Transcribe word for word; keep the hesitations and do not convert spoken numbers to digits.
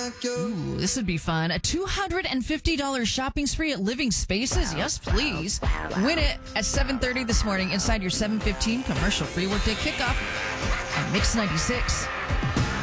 Ooh, this would be fun. A two hundred fifty dollars shopping spree at Living Spaces. Yes, please. Win it at seven thirty this morning inside your seven fifteen commercial free workday kickoff on Mix ninety-six.